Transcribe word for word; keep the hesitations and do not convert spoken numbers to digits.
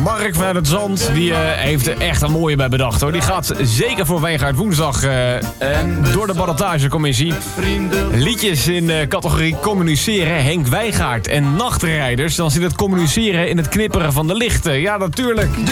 Mark vanuit het Zand, die uh, heeft er echt een mooie bij bedacht hoor. Die gaat zeker voor Wijngaard woensdag uh, door de ballotagecommissie. Liedjes in de categorie communiceren, Henk Wijngaard en Nachtrijders. Dan zit het communiceren in het knipperen van de lichten. Ja, natuurlijk.